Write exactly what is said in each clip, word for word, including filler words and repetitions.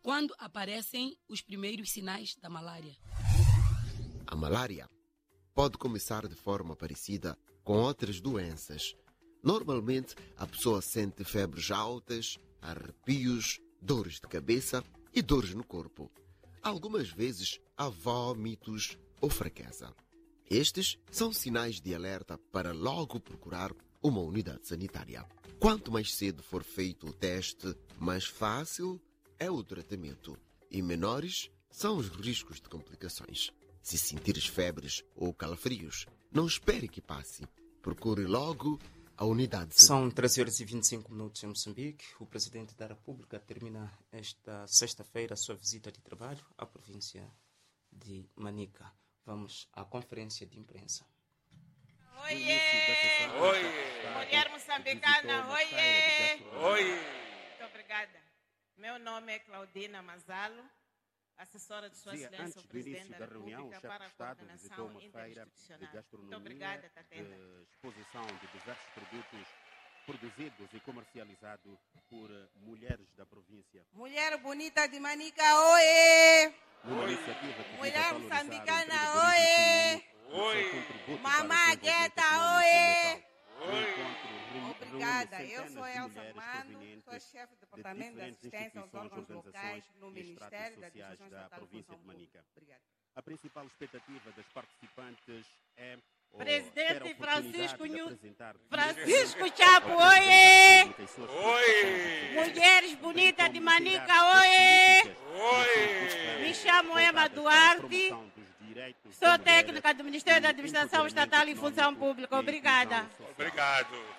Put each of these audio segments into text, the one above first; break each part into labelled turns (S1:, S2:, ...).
S1: Quando aparecem os primeiros sinais da malária?
S2: A malária pode começar de forma parecida com outras doenças. Normalmente, a pessoa sente febres altas, arrepios, dores de cabeça e dores no corpo. Algumas vezes há vômitos ou fraqueza. Estes são sinais de alerta para logo procurar uma unidade sanitária. Quanto mais cedo for feito o teste, mais fácil é o tratamento e menores são os riscos de complicações. Se sentires febres ou calafrios, não espere que passe. Procure logo a unidade sanitária.
S3: São treze horas e vinte e cinco minutos em Moçambique. O Presidente da República termina esta sexta-feira a sua visita de trabalho à província de Manica. Vamos à conferência de imprensa.
S4: Oiê! Oiê! Mulher moçambicana, oiê!
S5: Oiê!
S4: Muito obrigada. Meu nome é Claudina Mazalo, assessora de Sua
S6: Dia
S4: Excelência
S6: antes
S4: o
S6: do
S4: Presidente
S6: início
S4: da
S6: da reunião, o
S4: República
S6: chefe
S4: para
S6: de
S4: a
S6: Estado
S4: coordenação
S6: visitou uma feira de
S4: interinstitucional.
S6: gastronomia,
S4: Muito obrigada, Tatenda.
S6: de exposição de diversos produtos produzidos e comercializados por mulheres da província.
S4: Mulher bonita de Manica, oiê!
S6: Numa iniciativa que
S4: Mulher
S6: visa valorizar
S4: moçambicana,
S6: o
S4: oiê!
S6: empreendedorismo feminino e o seu contributo
S4: Mamá
S6: para o
S4: Gueta,
S6: desenvolvimento
S4: oiê!
S6: econômico local. O encontro reúne
S4: Obrigada.
S6: centenas
S4: Eu sou
S6: de
S4: Elsa
S6: mulheres
S4: Mano,
S6: provenientes
S4: sou chefe do
S6: de
S4: Departamento de
S6: diferentes
S4: Assistência aos
S6: instituições,
S4: órgãos locais
S6: organizações
S4: no
S6: e
S4: Ministério da
S6: estratos
S4: Administração
S6: sociais da
S4: Estatal da
S6: província de
S4: Função
S6: Manica.
S4: Pública. Obrigada.
S6: A principal expectativa das participantes é o
S4: Presidente
S6: ter a oportunidade
S4: Francisco
S6: de
S4: Nhu-
S6: apresentar
S4: Francisco
S6: diretamente
S4: Chapo,
S6: ao presidente
S4: oiê!
S6: da República e suas
S5: Oiê!
S4: Mulheres bonitas de
S6: como
S4: Manica,
S6: tirar
S4: oiê!
S6: políticas
S5: Oiê!
S4: Me chamo Emma
S6: voltadas para a
S4: Duarte,
S6: promoção dos direitos
S4: sou
S6: da mulher
S4: técnica do Ministério da
S6: e
S4: Administração
S6: empoderamento
S4: Estatal e Função
S6: econômico
S4: Pública.
S6: e
S4: Obrigada.
S6: inclusão social.
S5: Obrigado.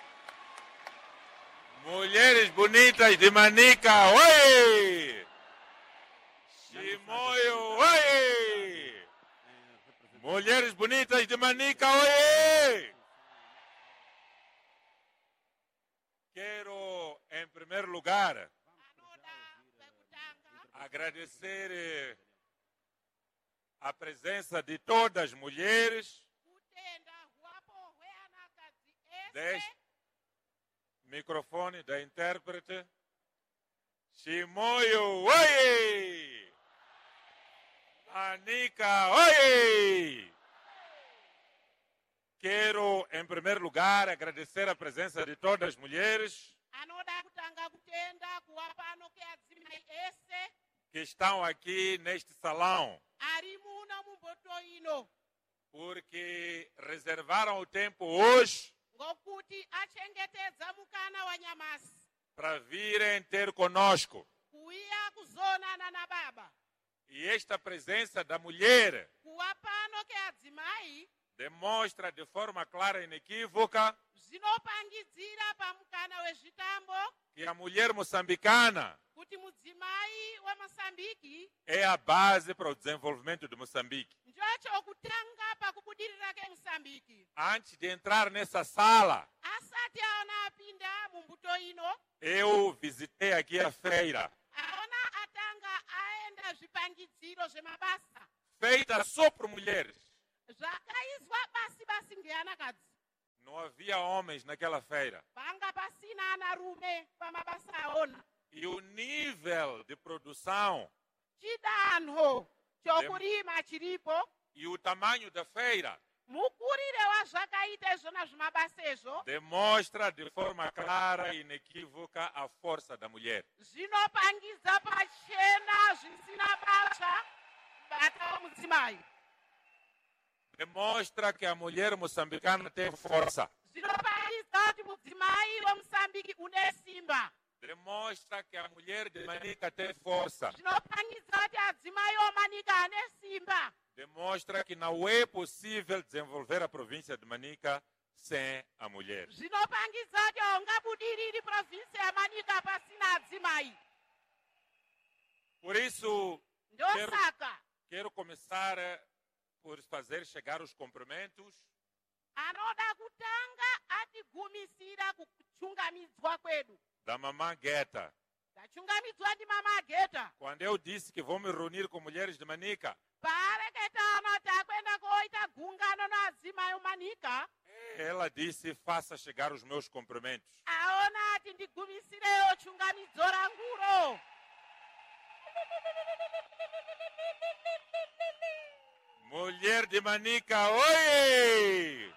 S5: Mulheres bonitas de Manica, oi! Chimoio, oi! Mulheres bonitas de Manica, oi! Quero, em primeiro lugar, agradecer eh, a presença de todas as mulheres deste microfone da intérprete. Chimoio, oi! Manica, oi! Quero, em primeiro lugar, agradecer a presença de todas as mulheres que estão aqui neste salão, porque reservaram o tempo hoje para virem ter conosco. E esta presença da mulher demonstra de forma clara e inequívoca que a mulher moçambicana é a base para o desenvolvimento de Moçambique. Antes de entrar nessa sala, eu visitei aqui a feira, feita só por mulheres. Não havia homens naquela feira. E o nível de produção e o tamanho da feira demonstra de forma clara e inequívoca a força da mulher. Demonstra que a mulher moçambicana tem força. Demonstra que a mulher de Manica tem força. Demonstra que não é possível desenvolver a província de Manica sem a mulher. Por isso, quero, quero começar por fazer chegar os cumprimentos da mamã Gueta. Quando eu disse que vou me reunir com mulheres de Manica, ela disse: faça chegar os meus cumprimentos. Mulher de Manica, oi!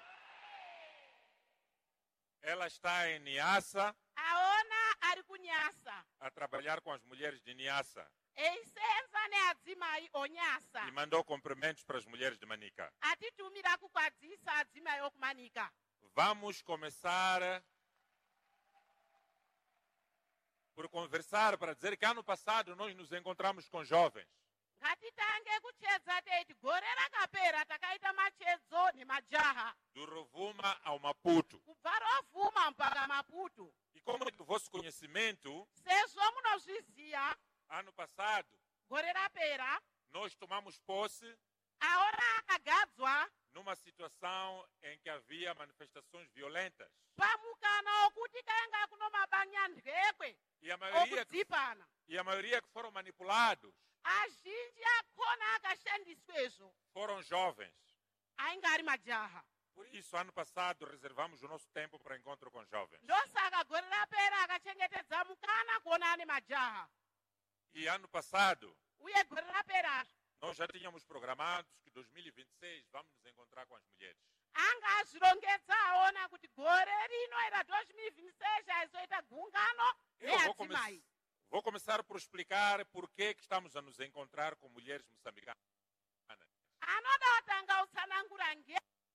S5: Ela está em Niassa.
S4: aona ari kunyasa
S5: A trabalhar com as mulheres de Niassa.
S4: eisenza neadzimai onyasa
S5: E mandou cumprimentos para as mulheres de Manica.
S4: atitumira kukwadzisa adzimai okumanika.
S5: Vamos começar por conversar para dizer que ano passado nós nos encontramos com jovens.
S4: Ngatitange kuchedza teiti gore rakapera takaita machedzo nemajaha
S5: Do Rovuma ao Maputo.
S4: kubva rovuma mpaka Maputo.
S5: E como do vosso conhecimento,
S4: Sezvo munozviziya
S5: ano passado
S4: gore rapera
S5: nós tomamos posse
S4: aona akagadzwa
S5: numa situação em que havia manifestações violentas.
S4: pamukana wokuti kainga kuno mabanyandlekwe
S5: E a maioria,
S4: okudzipana.
S5: e a maioria que foram manipulados
S4: Azhinji akhona akashandiswezvo
S5: foram jovens.
S4: ainga ari majaha.
S5: Por isso, ano passado, reservamos o nosso tempo para encontro com jovens.
S4: Ndosaka gore rapera akachengetedza mukana kuona ane majaha.
S5: E ano passado,
S4: Uye gore rapera
S5: nós já tínhamos programados que em dois mil e vinte e seis vamos nos encontrar com as mulheres.
S4: anga azvirongedza aona kuti gore rino era dois mil e vinte e seis aizoita gungano
S5: Eu vou, come
S4: neadzimai.
S5: vou começar por explicar por que, que estamos a nos encontrar com mulheres moçambicanas.
S4: Anoda kutanga utsanangura ngei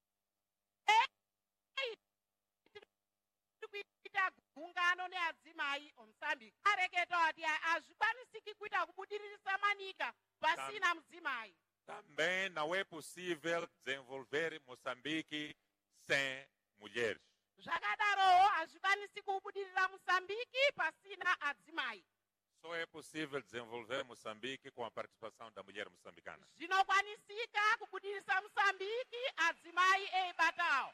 S4: kuita gungano neadzimai omusambiki areketa kuti azvikwanisiki kuita kubudiririsa manika pasina mudzimai.
S5: Também não é possível desenvolver Moçambique sem mulheres.
S4: Zvakadarowo hazvikwanisi kubudirira Mosambiki pasina adzimai.
S5: Só é possível desenvolver Moçambique com a participação da mulher moçambicana.
S4: Zvinokwanisika kubudirisa Mosambiki adzimai eibatawo.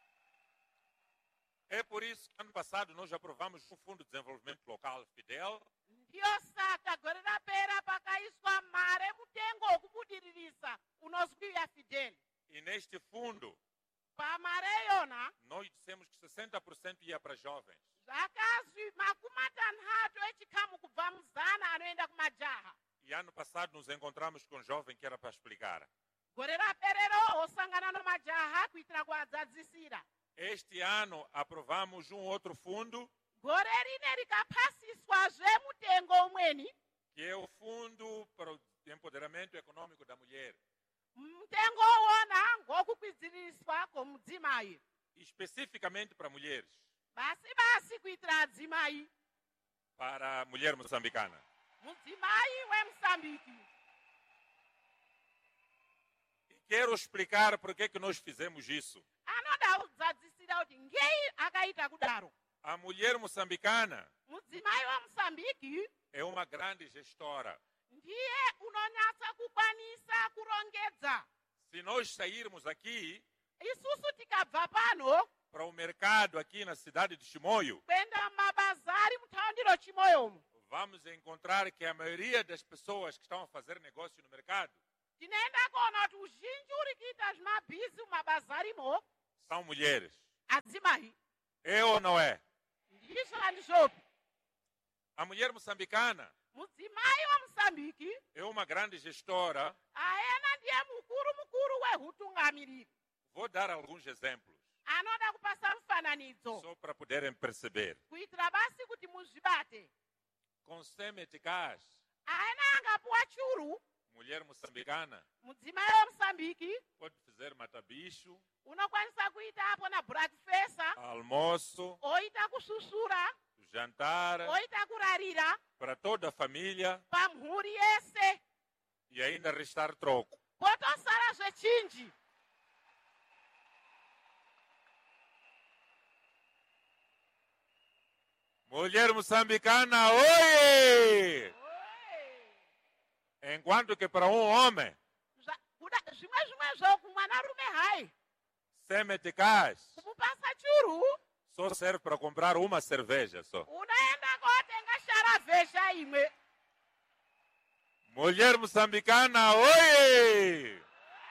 S5: É por isso que ano passado nós aprovamos o Fundo de Desenvolvimento Local Fidel,
S4: Ndiyo saka gore rapera pakaiswa mare mutengo wokubudiririsa unozwiwa Fidel.
S5: e neste fundo
S4: Pamare yona
S5: nós dissemos que sessenta por cento ia para jovens.
S4: zvakazwi makumi matanhatu echikamu kubva muzana anoenda kumajaha.
S5: E ano passado nos encontramos com um jovem que era para explicar.
S4: Gore raperero wosangana nemajaha kuitira kuadzadzisira.
S5: Este ano aprovamos um outro fundo,
S4: Gore rine rikapasiswazve mutengo umweni.
S5: que é o Fundo para o Empoderamento Econômico da Mulher.
S4: Mutengo wona ngokukwidziriswa kwomudzimai.
S5: Especificamente para mulheres,
S4: Basi basi kuitira adzimai.
S5: para a mulher moçambicana.
S4: Mudzimai weMosambiki.
S5: E quero explicar por que, que nós fizemos isso.
S4: Anoda kudzadzisira kuti ngei akaita kudaro.
S5: A mulher moçambicana
S4: Mudzimai weMosambiki
S5: é uma grande gestora.
S4: ndiye unonyatsa kukwanisa kurongedza.
S5: Se nós sairmos aqui
S4: Isusu tikabva pano
S5: para o mercado aqui na cidade de Chimoio,
S4: kuenda mumabazari mutaundiro Chimoyomo,
S5: vamos encontrar que a maioria das pessoas que estão a fazer negócio no mercado
S4: tinoenda kuona kuti uzhinji uri kuita zvimabhizi mumabazarimo
S5: são mulheres.
S4: adzimai.
S5: É ou não é?
S4: Ndizvo handizvopi.
S5: A mulher moçambicana
S4: Mudzimai weMosambiki
S5: é uma grande gestora.
S4: aena ndiye mukuru mukuru wehutungamiriri.
S5: Vou dar alguns exemplos,
S4: Anoda kupasa mufananidzo
S5: só para poderem perceber.
S4: kuitira basi kuti muzvibate.
S5: Com Semeticás,
S4: Aena angapuwa churu
S5: mulher moçambicana,
S4: mudzimai weMosambiki
S5: pode fazer matabicho,
S4: unokwanisa kuita apo na breakfast,
S5: almoço,
S4: oita kususura,
S5: jantar,
S4: oita kurarira
S5: para toda a família
S4: pamhuri yese,
S5: e ainda restar troco.
S4: potosara zvechinji.
S5: Mulher moçambicana, oi! Enquanto que para um homem,
S4: Zva- kuda- zvimwe zvimwe zvoku mwanarume hai
S5: Semeticás
S4: kumupasa churu
S5: só serve para comprar uma cerveja só.
S4: unoenda kotenga sharavhesha imwe.
S5: Mulher moçambicana, oi!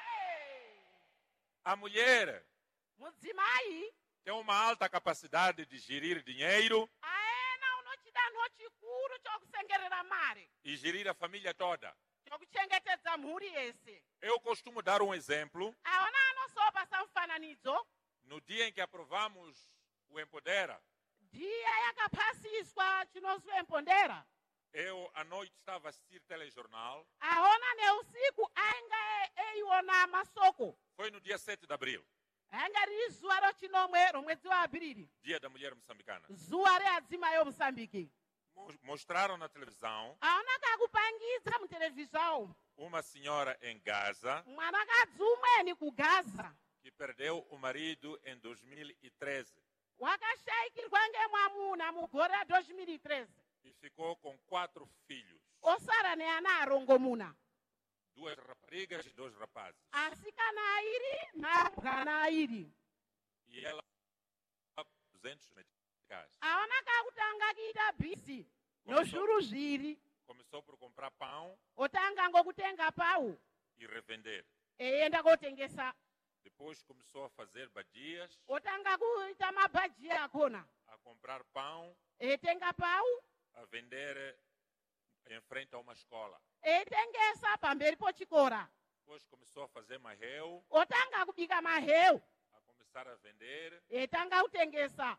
S5: A mulher
S4: Mudzimai
S5: tem uma alta capacidade de gerir dinheiro
S4: aena unochida chiemo chikuru chokusengerera mari
S5: e gerir a família toda.
S4: chokuchengetedza mhuri yese.
S5: Eu costumo dar um exemplo.
S4: Aona anosopasa mufananidzo.
S5: No dia em que aprovamos o Empodera,
S4: Dia yakapasiswa chinozwi Empodera.
S5: eu à noite estava a assistir telejornal.
S4: Aona neusiku ainga eiona masoko.
S5: Foi no dia sete de abril,
S4: Ainga riri zuva rochinomwe romwedzi waApiriri.
S5: dia da mulher moçambicana.
S4: Zuva readzimai yoMoçambique.
S5: Mo- Mostraram na televisão
S4: Aona kakupangidza mutelevisão.
S5: uma senhora em Gaza
S4: Mwanakadzi umweni kuGaza
S5: que perdeu o marido em dois mil e treze
S4: wakashayikirwa ngemwamuna mugore ra dois mil e treze
S5: e ficou com quatro filhos,
S4: osara neana arongomuna,
S5: duas raparigas e dois rapazes.
S4: asikana airi narumbwana airi.
S5: E ela duzentos meticais.
S4: Aona kakutanga kuita bhizi nozvuru zviri.
S5: Começou por comprar pão
S4: Otanga ngokutenga pau
S5: e revender.
S4: eienda kotengesa.
S5: Depois começou a fazer badias,
S4: Otanga kuita mabhaji akona
S5: a comprar pão,
S4: eitenga pau
S5: a vender em frente a uma escola.
S4: eitengesa pamberi pochikora.
S5: Depois começou a fazer marreu,
S4: Otanga kubika maheu
S5: a começar a vender.
S4: eitanga kutengesa.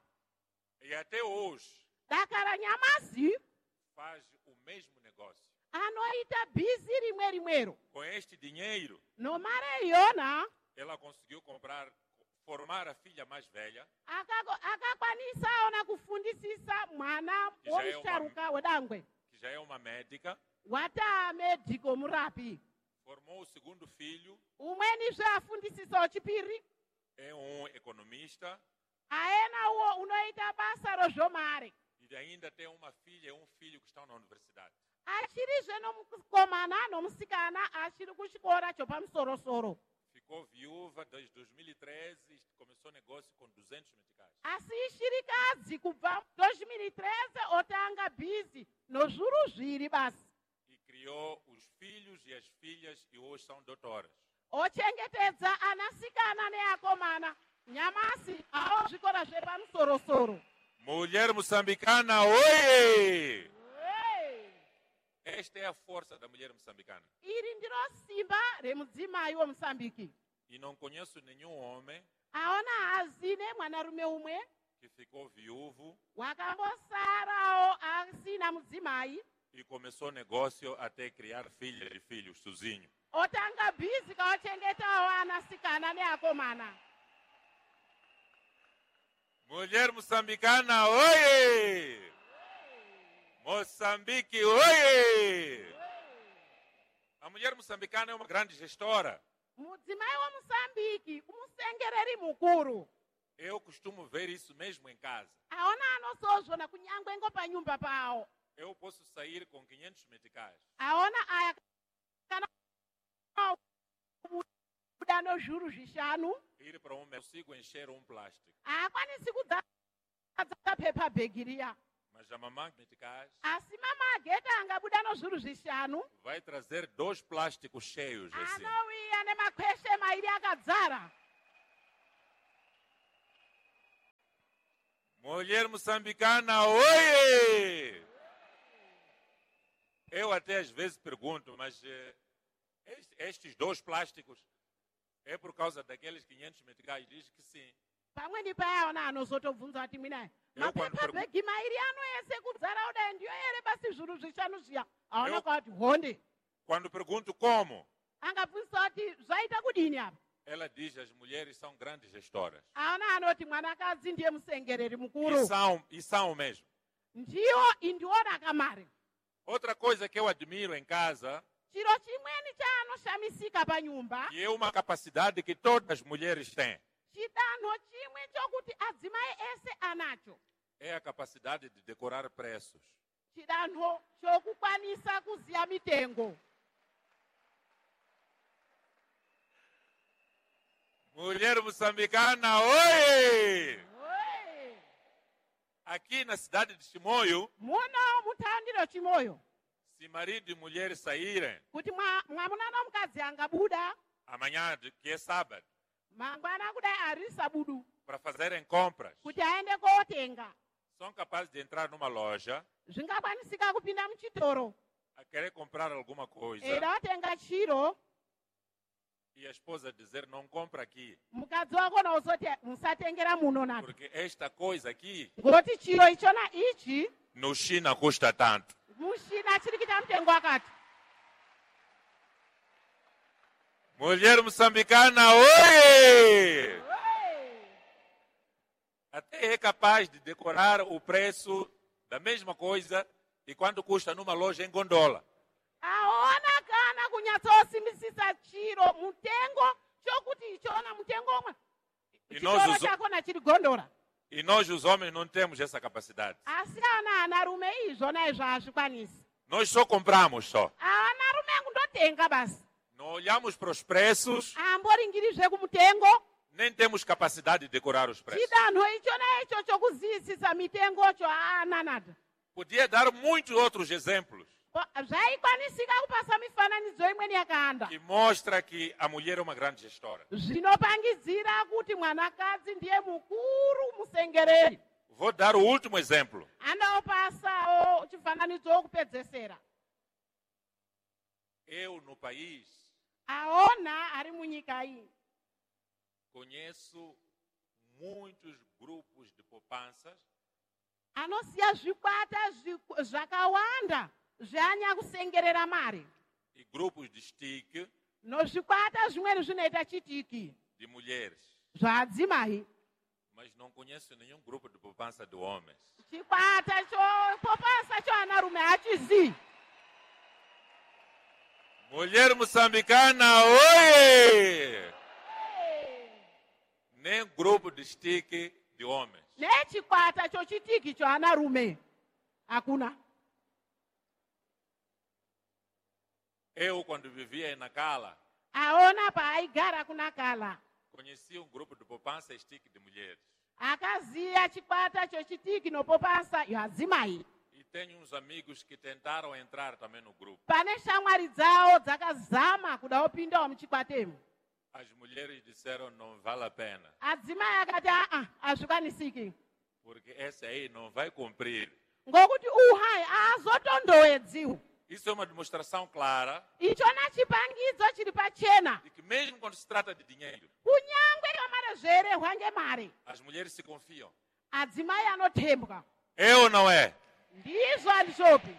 S5: E até hoje
S4: Dakara nyamazi
S5: faz o mesmo negócio.
S4: anoita bhizi rimwe rimwero.
S5: Com este dinheiro,
S4: No mare iyona
S5: ela conseguiu comprar, formar a filha mais velha,
S4: akago- akakwanisa ona kufundisisa mwana
S5: Que já é
S4: womusharuka wedangwe
S5: que já é uma médica,
S4: wata medhiko murapi.
S5: formou o segundo filho,
S4: Umwenizve afundisisa wechipiri
S5: é um economista,
S4: aena uwo unoita basa rozvomare.
S5: e ainda tem uma filha e um filho que estão na universidade.
S4: Achirizve nomukomana nomusikana achiri kuchikora chopamusorosoro.
S5: Ficou viúva desde dois mil e treze e começou negócio com duzentos meticais.
S4: Asi ishirikadzi kubva dois mil e treze otanga bhizi nozvuru zviri basi.
S5: E criou os filhos e as filhas e hoje são doutoras.
S4: Ochengetedza anasikana neakomana nyamasi avo zvikora zvepamusorosoro.
S5: Mulher moçambicana, oi!
S4: Hey!
S5: Esta é a força da mulher moçambicana.
S4: Iri ndiro simba remudzimai woMoçambique.
S5: E não conheço nenhum homem
S4: Aona hazine mwanarume umwe
S5: que ficou viúvo
S4: wakambosarawo asina mudzimai
S5: e começou negócio até criar filhas e filhos sozinho.
S4: otanga bhizi kaochengetawo anasikana neakomana.
S5: Mulher moçambicana, oi! Moçambique, oi! A mulher moçambicana é uma grande gestora.
S4: Mudzimai woMoçambique umusengereri mukuru.
S5: Eu costumo ver isso mesmo em casa.
S4: Aona anosozvona kunyangwe ngo panyumba pawo.
S5: Eu posso sair com quinhentos meticais.
S4: Aona aya kana kuda nozvuru zvishanu
S5: Ir para um, eu consigo encher um plástico.
S4: haakwanisi kudzadza pepa bhegi riya.
S5: Mas a mamãe meticais
S4: Asi mama ageta angabuda nozvuru zvishanu
S5: vai trazer dois plásticos cheios assim.
S4: anouya nemakweshe mairi akadzara.
S5: Mulher moçambicana, oi! Eu até às vezes pergunto, mas eh, est- estes dois plásticos é por causa daqueles quinhentos meticais? Diz que sim.
S4: Pamweni paya ona anozotobvunza kuti mina
S5: Eu quando
S4: mapepa
S5: pergun-
S4: bhegi mairi anoyese kudzara kudai ndiyo ere basi zvuru zvishanu zviya. Aona
S5: Eu-
S4: kuti honde
S5: Quando pergunto como,
S4: angabvunzisa kuti zvaita kudini apa.
S5: ela diz que as mulheres são grandes gestoras.
S4: Aona anoti mwanakadzi ndiye musengereri
S5: E
S4: mukuru.
S5: são, e são mesmo.
S4: Ndiyo indiona kamari.
S5: Outra coisa que eu admiro em casa,
S4: Chiro chimweni chaanoshamisika panyumba
S5: que é uma capacidade que todas as mulheres têm,
S4: chidanho chimwe chokuti adzimai ese anacho.
S5: é a capacidade de decorar preços.
S4: Chidanho chokukwanisa kuziya mitengo.
S5: Mulher moçambicana, oi!
S4: Oi!
S5: Aqui na cidade de Chimoio,
S4: Muno muthandiro chimoyo
S5: se marido e mulher saírem
S4: kuti mwa- mwamuna nomukadzi angabuda
S5: amanhã, de- que é sábado,
S4: mangwana kudai ari sabudu
S5: para fazerem compras,
S4: kuti aende kotenga.
S5: são capazes de entrar numa loja
S4: zvingakwanisika kupinda muchitoro
S5: a querer comprar alguma coisa
S4: eida watenga chiro
S5: e a esposa dizer não compra aqui,
S4: mukadzi wako nauzoti musatengera muno nato
S5: porque esta coisa aqui
S4: ngoti chiro ichona ichi
S5: no China custa tanto.
S4: muchina chiri kuita mutengo wakati.
S5: Mulher moçambicana, oi! Até é capaz de decorar o preço da mesma coisa e quanto custa numa loja em gondola.
S4: aona kana kunyatsosimisisa chiro mutengo chokuti ichona mutengo omwe
S5: E
S4: chitoro
S5: nós, os,
S4: chakona chiri gondora.
S5: e nós, os homens, não temos essa capacidade.
S4: asi ana anarume izvona izvo hazvikwanisi.
S5: Nós só compramos só.
S4: anarume kundotenga basi
S5: Não olhamos para os preços,
S4: amboringiri zvekumutengo.
S5: nem temos capacidade de decorar os preços.
S4: chidanho ichona icho chokuzivisisa mitengocho aananata.
S5: Podia dar muitos outros exemplos
S4: zvaikwanisika kupasa mifananidzo imweni yakawanda
S5: que mostra que a mulher é uma grande gestora.
S4: zvinopangidzira kuti mwanakadzi ndiye mukuru musengereri.
S5: Vou dar o último exemplo.
S4: anopasawo chifananidzo wokupedzesera.
S5: Eu, no país,
S4: aona ari munyika iyi
S5: conheço muitos grupos de poupanças
S4: anosiya zvikwata zvi- zvakawanda zvanyakusengerera mari
S5: e grupos de stick
S4: nozvikwata zvimweni zvinoita chitiki
S5: de mulheres,
S4: zvadzimai.
S5: mas não conheço nenhum grupo de poupança de homens.
S4: chikwata chopopasa choanarume hachizivi.
S5: Mulher moçambicana, oi! Nem grupo de stick de homens.
S4: nechikwata chochitiki choanarume hakuna.
S5: Eu, quando vivia em Nacala,
S4: aona paaigara kunakala
S5: conheci um grupo de poupança stick de mulheres.
S4: akaziya chikwata chochitiki nopopasa yoadzimai.
S5: E tenho uns amigos que tentaram entrar também no grupo.
S4: pane shamwari dzawo dzakazama kuda kupindawo muchikwatemo.
S5: As mulheres disseram não vale a pena,
S4: adzimai akati aa hazvikwanisiki
S5: porque essa aí não vai cumprir.
S4: ngokuti uhai azotondowedziwo.
S5: Isso é uma demonstração clara
S4: ichona chipangidzo chiri pachena
S5: de que mesmo quando se trata de dinheiro,
S4: kunyangwe kamara zverehwa ngemari
S5: as mulheres se confiam.
S4: adzimai anotembwa.
S5: É ou não é?
S4: ndizvo handizvopi.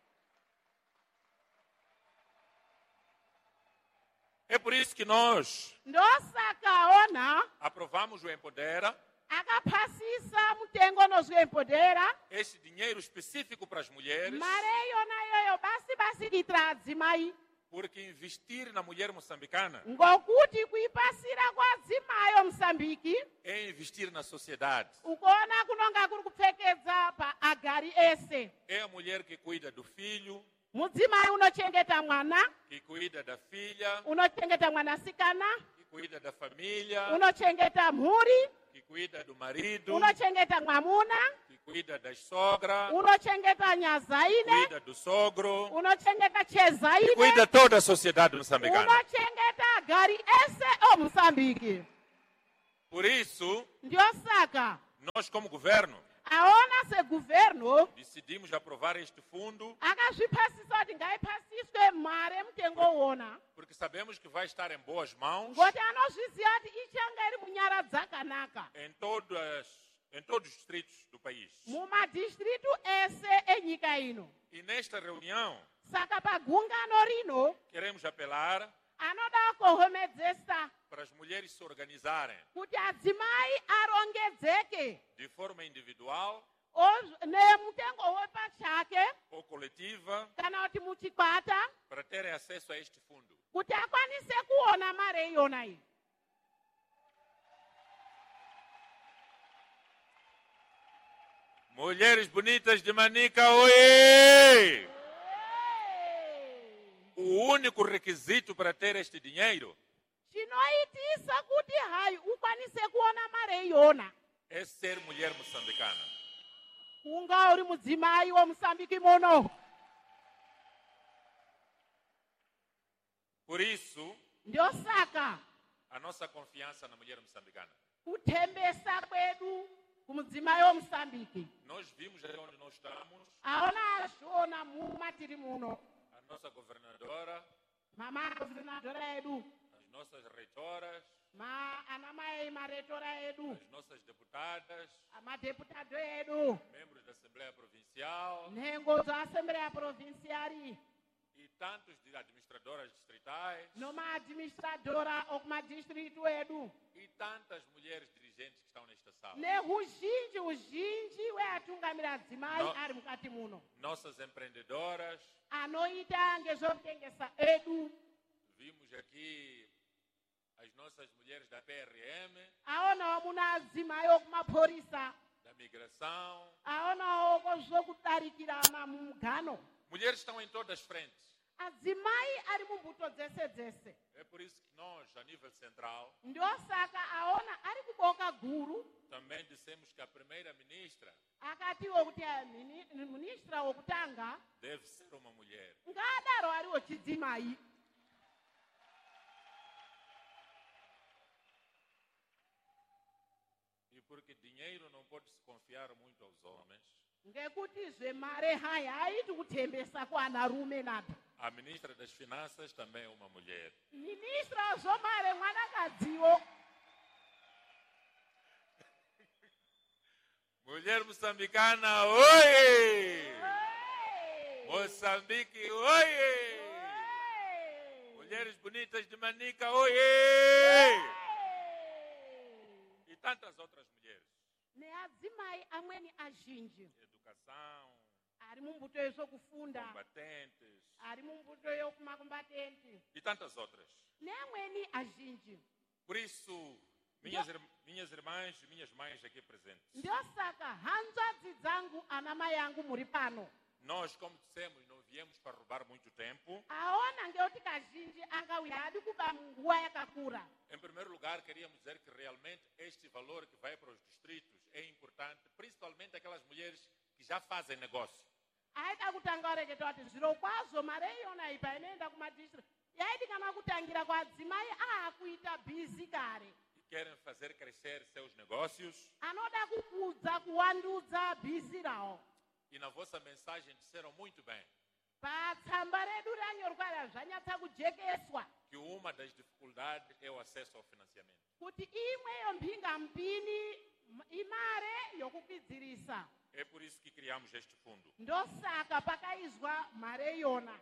S5: É por isso que nós
S4: ndosaka ona
S5: aprovamos o Empodera,
S4: akapasisa mutengo nozvoempodera
S5: esse dinheiro específico para as mulheres,
S4: mari iyona iyoyo basi basi kuitira adzimai
S5: porque investir na mulher moçambicana
S4: ngokuti kuipasira kwadzimai omusambiki
S5: é investir na sociedade.
S4: ukuona kunonga kuri kupfekedza paagari ese.
S5: É a mulher que cuida do filho,
S4: mudzimai unochengeta mwana,
S5: que cuida da filha,
S4: unochengeta mwanasikana,
S5: que cuida da família,
S4: unochengeta mhuri,
S5: que cuida do marido,
S4: unochengeta mwamuna,
S5: que cuida da sogra,
S4: unochengeta nyazaine,
S5: cuida do sogro,
S4: unochengeta
S5: que
S4: chezaine,
S5: cuida toda a sociedade moçambicana.
S4: unochengeta agari ese omusambiki.
S5: Por isso,
S4: ndiyo saka
S5: nós como governo
S4: aona seguverno
S5: decidimos aprovar este fundo
S4: akazvipasisa kuti ngaipasiswe mari emutengo uwona
S5: porque sabemos que vai estar em boas mãos
S4: ngoti anozviziva kuti ichanga iri munyara dzakanaka
S5: em todas, em todos os distritos do país.
S4: mumadistritu ese enyika ino.
S5: E nesta reunião
S4: saka pagungano rino
S5: queremos apelar
S4: anoda kuhomedzesa
S5: para as mulheres se organizarem
S4: kuti adzimai arongedzeke
S5: de forma individual
S4: oz- nemutengo wepachake
S5: ou coletiva
S4: kana kuti muchikwata
S5: para terem acesso a este fundo.
S4: kuti akwanise kuona mari iyona iyi.
S5: Mulheres bonitas de Manica, oi! O único requisito para ter este dinheiro
S4: chinoitisa kuti hai ukwanise kuona mari iyona
S5: é ser mulher moçambicana.
S4: kunga uri mudzimai womusambiki muno.
S5: Por isso,
S4: ndiyo saka
S5: a nossa confiança na mulher moçambicana
S4: kuthembesa kwedu kumudzimai womusambiki
S5: Nós vimos aí onde nós estamos,
S4: aona azviona mumatiri muno
S5: a nossa governadora,
S4: mama governadora edu
S5: as nossas reitoras,
S4: ma anamai maretora edu
S5: as nossas deputadas,
S4: amadeputado edu
S5: membros da Assembleia Provincial
S4: nhengo dzaasembleya provinciari
S5: e tantos de administradoras distritais
S4: nomaadministradora okumadistritu edu
S5: e tantas mulheres dirigentes que estão nesta sala.
S4: nehuzhinji huzhinji weatungamiri adzimai
S5: No-
S4: ari mukati muno
S5: Nossas empreendedoras,
S4: anoita ngezvokutengesa edu
S5: vimos aqui as nossas mulheres da P R M,
S4: aonawo muna adzimai okumapurisa
S5: da migração.
S4: aonawo kozvokudarikirana mumugano
S5: Mulheres estão em todas as frentes.
S4: adzimai ari mumbuto dzese dzese
S5: É por isso que nós, a nível central,
S4: ndosaka aona ari kuboka guru
S5: também dissemos que a primeira-ministra
S4: akatiwo kuti ah, mini- ministra wokutanga
S5: deve ser uma mulher.
S4: ngadaro ariwo chidzimai
S5: E porque dinheiro não pode se confiar muito aos homens,
S4: ngekuti zvemare hai haiti kutembesa kuanarume napo
S5: a ministra das Finanças também é uma mulher.
S4: ministra wezvomare mwanakadziwo
S5: Mulher moçambicana, oi! Moçambique, oi! Mulheres bonitas de Manica, oi! E tantas outras mulheres.
S4: neadzimai amweni azhinji
S5: Educação,
S4: ari mumbuto yezvokufunda
S5: combatentes
S4: ari mumbuto yokumakombatenti
S5: e tantas outras.
S4: neamweni azhinji
S5: Por isso, minhas, ir- minhas irmãs e minhas mães aqui presentes,
S4: ndosaka hanzvadzi dzangu anamai angu muri pano
S5: nós, como dissemos, não viemos para roubar muito tempo.
S4: aona ngekuti kazhinji angauya haadi kuba munguva yakakura
S5: Em primeiro lugar, queríamos dizer que realmente este valor que vai para os distritos é importante, principalmente aquelas mulheres que já fazem negócio.
S4: aida kutanga kureketa kuti zviro kwazvo mari iyona ipa inoenda kumadistrict yaidi kana kutangira kwadzimai aakuita bhizi kare
S5: E querem fazer crescer seus negócios.
S4: anoda kukudza kuwandudza bhizi rawo
S5: E na vossa mensagem disseram muito bem
S4: patsamba redu ranyorwa ra zvanyatsa kujekeswa
S5: que uma das dificuldades é o acesso ao financiamento.
S4: kuti imwe yompingamupini m- imare yokukwidzirisa
S5: É por isso que criamos este fundo.
S4: ndosaka pakaizwa mare iyona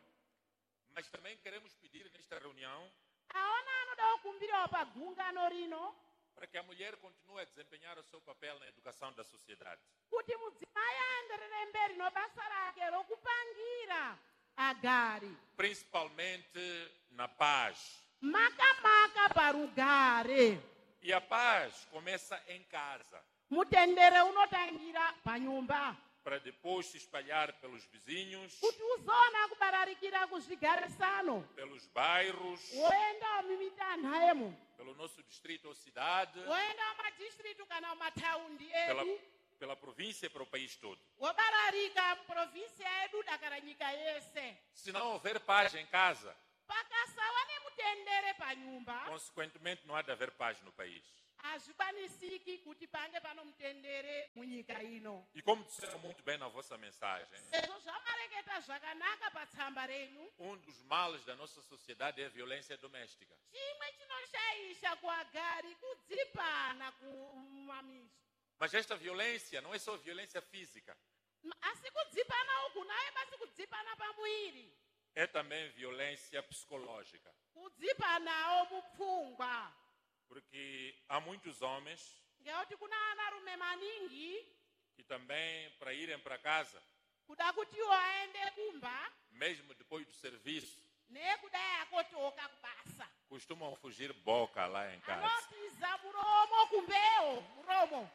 S5: Mas também queremos pedir nesta reunião
S4: aona anoda kukumbirawo pagungano rino
S5: para que a mulher continue a desempenhar o seu papel na educação da sociedade.
S4: kuti mudzimai aenderere mberi nobasa rake rokupangira agari
S5: Principalmente na paz.
S4: makamaka parugare
S5: E a paz começa em casa,
S4: mutendere unotangira panyumba
S5: para depois se espalhar pelos vizinhos,
S4: kuti uzoona kubararikira kuzvigarisano
S5: pelos bairros,
S4: woendawo mimitanha yemo
S5: pelo nosso distrito ou cidade,
S4: woendawo madistritu kana mumataundi
S5: pela,
S4: edu
S5: pela província e para o país todo.
S4: wobararika muprovinsia edu dakara nyika yese
S5: Se não houver paz em casa,
S4: pakasawa nemutendere panyumba
S5: consequentemente não há de haver paz no país.
S4: hazvikwanisiki kuti pange pano mutendere munyika ino
S5: E como disseram muito bem na vossa mensagem,
S4: sezvo zvamareketa zvakanaka patsamba renyu
S5: um dos males da nossa sociedade é a violência doméstica.
S4: chimwe chinoshaisha kuagari kudzipana kumamizi
S5: Mas esta violência não é só violência física,
S4: asi kudzipana uku naye basi kudzipana pamuiri
S5: é também violência psicológica.
S4: kudzipanawo mupfungwa
S5: Porque há muitos homens
S4: ngekuti kuna anarume maningi
S5: que também, para irem para casa,
S4: kuda kuti iwo aende kumba
S5: mesmo depois do serviço,
S4: nekudai akotoka kubasa
S5: costumam fugir boca lá em casa.
S4: anotiza muromo kumbeyo muromo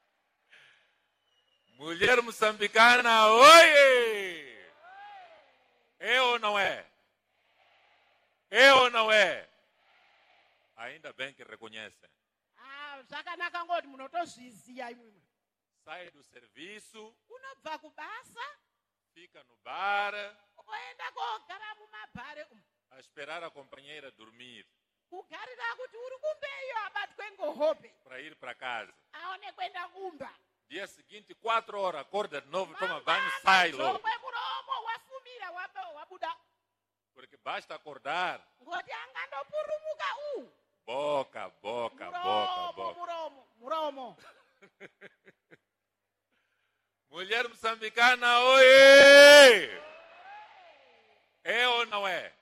S5: Mulher moçambicana, oi! É ou não é? É ou não é? Ainda bem que reconhecem.
S4: Ah, zvakanaka ngoti munotozviziya imwimwe
S5: Sai do serviço,
S4: unobva kubasa
S5: fica no bar,
S4: oenda kogara mumabhare umu
S5: a esperar a companheira dormir,
S4: kugarira kuti uri kumbeyo abatwe ngohope
S5: para ir para casa.
S4: aone kuenda kumba
S5: Dia seguinte, quatro horas, acorda de novo, toma banho, sai logo.
S4: Chomwe muromo wasumira wabe wabuda.
S5: Porque basta acordar.
S4: Ngoti angandopurumuka u.
S5: Boca, boca, boca, boca.
S4: Muromo, muromo.
S5: Mulher moçambicana, oi! É ou não é?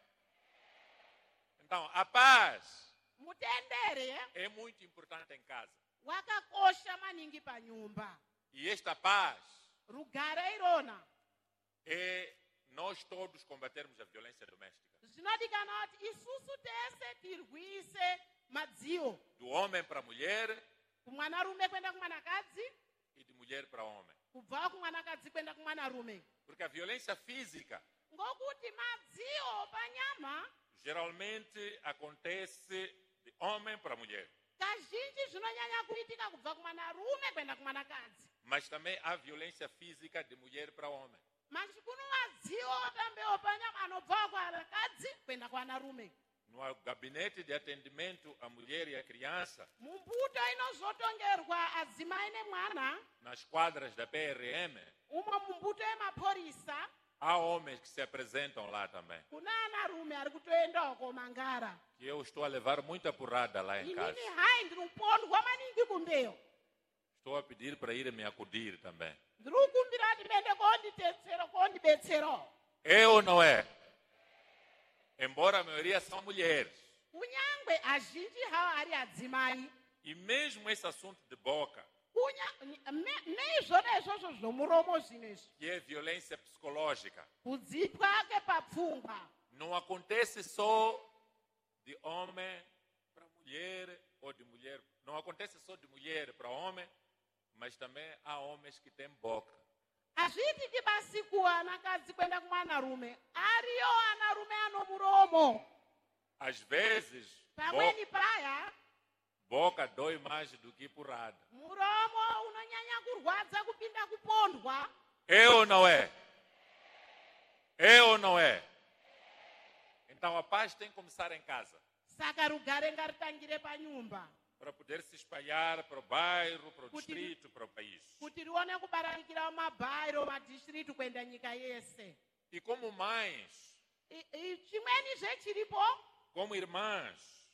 S5: Então, a paz
S4: Mutendere eh?
S5: é muito importante em casa.
S4: Wakakosha maningi pa nyumba.
S5: E esta paz
S4: Rugare irona.
S5: é nós todos combatermos a violência doméstica.
S4: Zvinodikana kuti isusu tese tirwise madzio.
S5: Do homem para a mulher
S4: Kumwanarume kwenda kumwanakadzi,
S5: e de mulher para homem.
S4: kubva kumwanakadzi kwenda kumwanarume.
S5: Porque a violência física
S4: Ngokuti madzio panyama
S5: geralmente acontece de homem para mulher.
S4: kazhinji zvinonyanya kuitika kubva kumwanarume kwenda kumwanakadzi.
S5: Mas também há violência física de mulher para homem.
S4: Manji kuno madzio tambewo panyama anobva kuvanakadzi kwenda kuwanarume.
S5: No gabinete de atendimento à mulher e à criança,
S4: Mumbuto inozotongerwa adzimai nemwana,
S5: nas quadras da P R M,
S4: umo mumbuto yemapurisa,
S5: há homens que se apresentam lá também.
S4: kuna anarume ari kutoendawo komangara.
S5: Que eu estou a levar muita porrada lá em casa.
S4: Inini hai ndiri kupondwa maningi kumbeyo.
S5: Estou a pedir para ir me acudir também.
S4: Ndiri kukumbira kuti mende kondidetsera kondibetserawo.
S5: É ou não é? Embora a maioria são mulheres.
S4: Kunyangwe azhinji hawo ari adzimai.
S5: E mesmo esse assunto de boca,
S4: Kunya- me- neizvona izvozvo zvomuromo zvinezvi.
S5: que é violência psicológica,
S4: Kudzipwa kepapfungwa.
S5: não acontece só de homem para mulher ou de mulher. Não acontece só de mulher para homem, mas também há homens que têm boca.
S4: Hazviitiki basi kuwanakadzi kwenda kumwanarume. Ariyo anarume ano muromo.
S5: Às vezes,
S4: Pamweni
S5: bo-
S4: paya,
S5: boca dói mais do que porrada.
S4: muromo unonyanya kurwadza kupinda kupondwa.
S5: É ou não é? É ou não é? Então a paz tem que começar em casa,
S4: Saka rugare ngaritangire panyumba.
S5: para poder se espalhar para o bairro, para o
S4: Kuti-
S5: distrito, para o país.
S4: Kuti rione kubaranikira mumabhairo, madhistritu kuenda nyika yese.
S5: E como mães,
S4: I- i- Chimweni zvechiripo,
S5: como irmãs,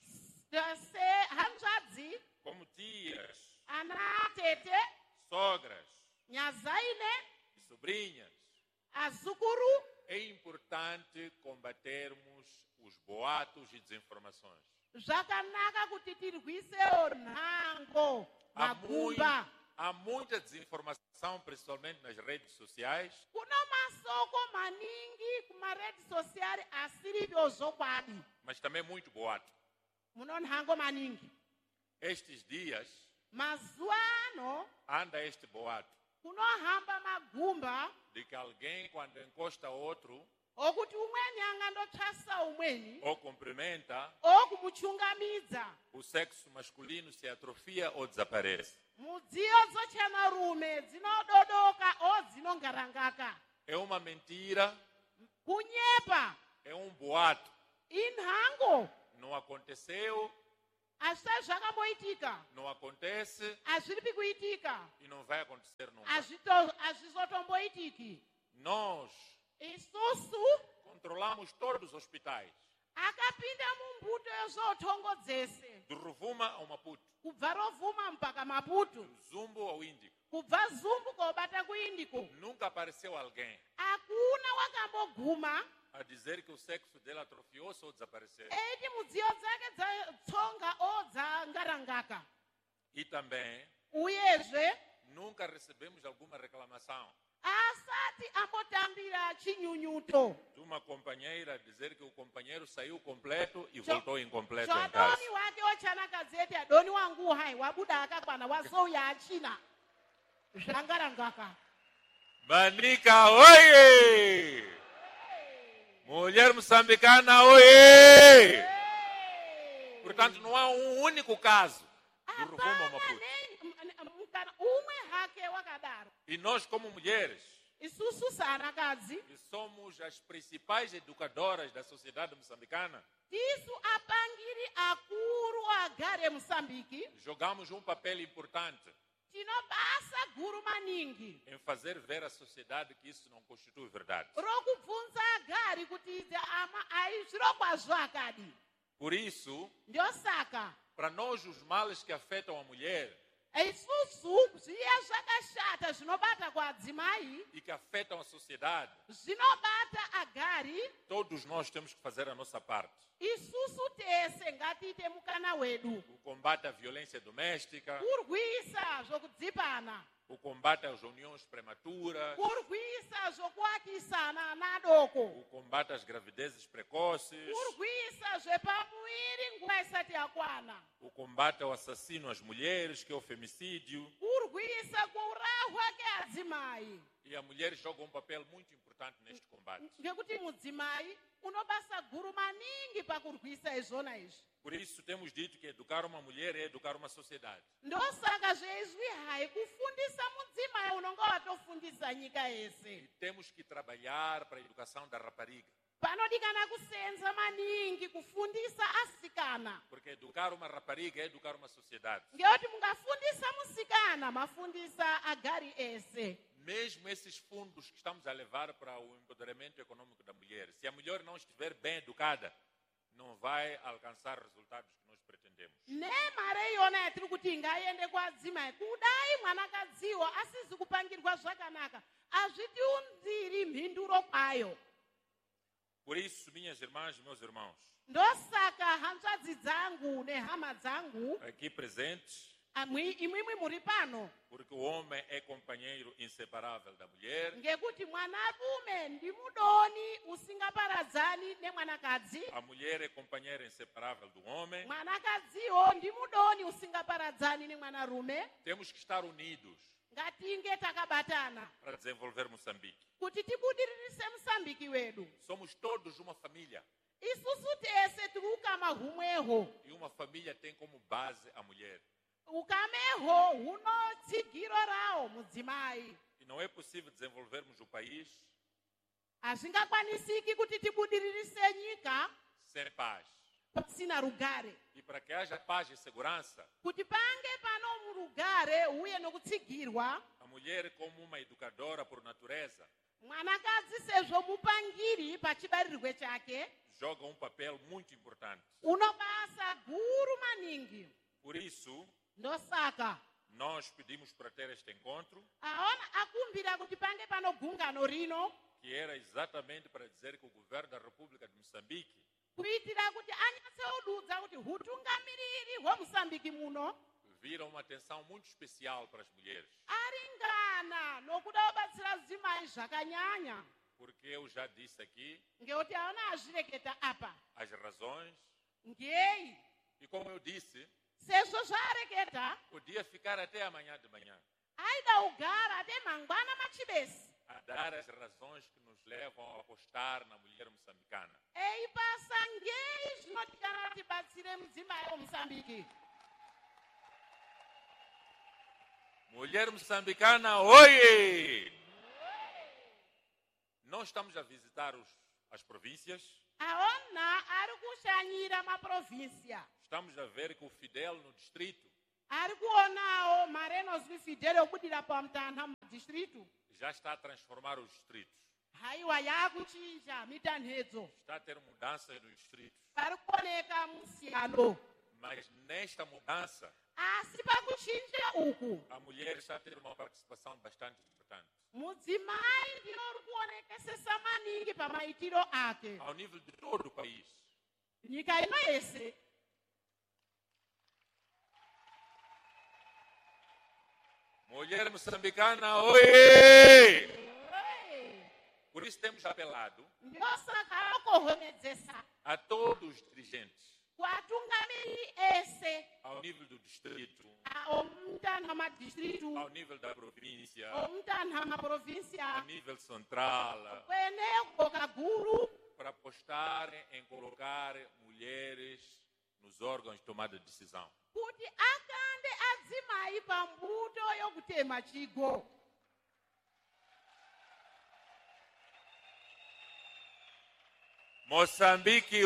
S4: sehanzvadzi,
S5: como tias,
S4: ana atete,
S5: sogras
S4: nyazaine,
S5: e sobrinhas,
S4: azukuru,
S5: é importante combatermos os boatos e desinformações.
S4: zvakanaka kuti tirwisewo nhango,
S5: Há, mui-
S4: magumba.
S5: há muita desinformação, principalmente nas redes sociais,
S4: Kuno masoko maningi kumaredi sosiari asiripo zokwadi.
S5: mas também muito boato.
S4: Muno nhango maningi.
S5: Estes dias
S4: Mazuva ano
S5: anda este boato
S4: kunohamba magumba
S5: de que alguém, quando encosta outro
S4: okuti umweni angandotsvasa umweni
S5: ou cumprimenta,
S4: okumuchungamidza.
S5: o sexo masculino se atrofia ou desaparece.
S4: Mudziyo dzochanarume dzinododoka o dzinongarangaka.
S5: É uma mentira,
S4: Kunyepa
S5: é um boato.
S4: inhango
S5: Não aconteceu,
S4: hazvisati zvakamboitika,
S5: não acontece
S4: hazviripi kuitika,
S5: e não vai acontecer nunca.
S4: hazvito- hazvizotomboitiki.
S5: Nós
S4: Isusu
S5: controlamos todos os hospitais,
S4: akapinda mumbuto yezvotongo dzese,
S5: do Rovuma ao Maputo,
S4: kubva rovuma mpaka Maputo,
S5: do Zumbo ao Índico.
S4: kubva Zumbu kobata kuindiko.
S5: Nunca apareceu alguém
S4: Hakuna wakamboguma
S5: a dizer que o sexo dela atrofiou-se ou desapareceu.
S4: eiti mudziyo dzake dzatsonga o dzangarangaka.
S5: E também
S4: Uyezve
S5: nunca recebemos alguma reclamação
S4: asati ambotambira chinyunyuto.
S5: de uma companheira dizer que o companheiro saiu completo e
S4: Jo-
S5: voltou incompleto em casa.
S4: Zwadoni wake ochanakadzi eti adoni wangu hai wabuda akakwana wazouya achina zvangarangaka.
S5: Manica, oie! Mulher moçambicana, oie! Portanto, não há um único caso do Rovuma ao
S4: Hapana
S5: Maputo.
S4: ne- mukana umwe hake wakadaro.
S5: E nós, como mulheres,
S4: Isusu saanakadzi
S5: que somos as principais educadoras da sociedade moçambicana,
S4: tisu apangiri akuru agare Mosambiki
S5: jogamos um papel importante
S4: tinobasa guru maningi
S5: em fazer ver à sociedade que isso não constitui verdade.
S4: rokubvunza agari kuti idzi ama ai zvirokwazvo akadi.
S5: Por isso,
S4: Ndosaka
S5: para nós os males que afetam a mulher
S4: isusu zviya zvakashata zvinobata kuadzimai
S5: e que afetam a sociedade,
S4: zvinobata agari,
S5: todos nós temos que fazer a nossa parte.
S4: isusu tese ngatiite mukana wedu.
S5: O combate à violência doméstica,
S4: Kurwisa zvokudzipana,
S5: o combate às uniões prematuras,
S4: kurwisa zvokuakisana ana adoko,
S5: o combate às gravidezes precoces,
S4: kurwisa zvepamuviri nguva isati yakwana,
S5: o combate ao assassino às mulheres, que é o femicídio.
S4: kurwisa kuurahwa keadzimai.
S5: E a mulher joga um papel muito importante neste combate.
S4: Ngekuti mudzimai unobasa guru maningi pakurwisa izvona izvi.
S5: Por isso temos dito que educar uma mulher é educar uma sociedade.
S4: Ndosaka zveizvi hai kufundisa mudzimai unonga watofundisa nyika
S5: E
S4: yese.
S5: temos que trabalhar para a educação da rapariga.
S4: Panodikana kusenza maningi kufundisa asikana.
S5: Porque educar uma rapariga é educar uma sociedade.
S4: Ngekuti mungafundisa musikana mafundisa agari ese.
S5: Mesmo esses fundos que estamos a levar para o empoderamento econômico da mulher, se a mulher não estiver bem educada, não vai alcançar resultados que nós pretendemos.
S4: Ne mare iyona yatiri kuti ngaende kwadzimai kudai mwanakadziwa asizi kupangirwa zvakanaka azvitiunziri mhinduro kwayo.
S5: Por isso, minhas irmãs e meus irmãos,
S4: Ndosaka hanzvadzi dzangu nehama dzangu
S5: aqui presentes,
S4: amwi- imwimwi muri pano
S5: porque o homem é companheiro inseparável da mulher,
S4: ngekuti mwanarume ndi mudoni usingaparadzani nemwanakadzi,
S5: a mulher é companheira inseparável do homem.
S4: mwanakadziwo ndi mudoni usingaparadzani nemwanarume.
S5: Temos que estar unidos
S4: Ngatinge takabatana
S5: para desenvolver Moçambique.
S4: kuti tibudiririse Msambiki wedu.
S5: Somos todos uma família
S4: Isusu tese tiri ukama humweho.
S5: e uma família tem como base a mulher.
S4: Ukameho huno tsigiro rawo mudzimai.
S5: E não é possível desenvolvermos o país
S4: Hazvingakwanisiki kuti tibudiririse nyika
S5: sem paz.
S4: pasina rugare.
S5: E para que haja paz e segurança,
S4: Kuti pange pano murugare uye nokutsigirwa,
S5: a mulher, como uma educadora por natureza,
S4: mwanakadzi sezvo mupangiri pachibarirwe chake
S5: joga um papel muito importante.
S4: unobasa guru maningi.
S5: Por isso,
S4: Ndosaka
S5: nós pedimos para ter este encontro,
S4: aona akumbira kuti pange pano gungano rino
S5: que era exatamente para dizer que o governo da República de Moçambique
S4: kuitira kuti anyatsoududza kuti utungamiriri hwemusambiki muno
S5: vira uma atenção muito especial para as mulheres.
S4: aringana nokuda kubatsira zimai zvakanyanya.
S5: Porque eu já disse aqui
S4: Ngekuti aona azvireketa apa
S5: as razões,
S4: ngei
S5: e como eu disse,
S4: sezvo zvareketa
S5: podia ficar até amanhã de manhã
S4: aida kugara ate mangwana machibesi
S5: a dar as razões que nos levam a apostar na mulher moçambicana.
S4: eipasa ngei zvinotikana tibatsire mudzimai womusambiki.
S5: Mulher moçambicana, oi! Nós estamos a visitar os, as províncias,
S4: aona ari kushanyira maprovinsia,
S5: estamos a ver que o Fidel no distrito
S4: ari kuonawo mari enozwi fidele okudira pamutanha madistritu
S5: já está a transformar os distritos,
S4: haiwa yakuchinja mitanhedzo,
S5: está a ter mudanças nos distritos.
S4: pari kuoneka musiyano.
S5: Mas nesta mudança,
S4: Asi pakuchinja uku
S5: a mulher está a ter uma participação bastante importante.
S4: mudzimai ndiro uri kuonekesesa maningi pamaitiro ake
S5: Ao nível de todo o país.
S4: nyika ino yese.
S5: Mulher moçambicana, oi! Por isso temos apelado
S4: Ndosaka okohomedzesa
S5: a todos os dirigentes,
S4: kuatungamiri ese
S5: ao nível do distrito,
S4: omutanha madistritu
S5: ao nível da província,
S4: omutanha maprovinsia
S5: ao nível central,
S4: kweneko kaguru
S5: para apostarem em colocar mulheres nos órgãos de tomada de decisão.
S4: kuti akande adzimai pambuto yokutema chigo.
S5: Moçambique,